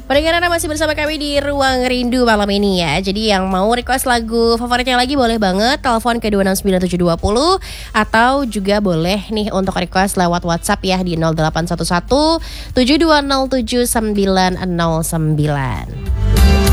Pendengar Anda masih bersama kami di Ruang Rindu malam ini ya. Jadi yang mau request lagu favoritnya lagi boleh banget telepon ke 2697720 atau juga boleh nih untuk request lewat WhatsApp ya di 0811 7207 909.